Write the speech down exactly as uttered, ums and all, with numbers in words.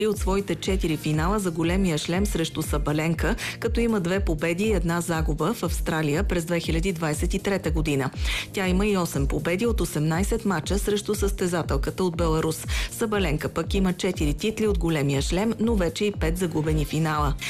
от своите четири финала за големия шлем срещу Сабаленка, като има две победи и една загуба в Австралия през две хиляди двадесет и трета година. Тя има и осем победи от осемнадесет мача срещу състезателката от Беларус. Сабаленка пък има четири титли от големия шлем, но вече и пет загубени финала.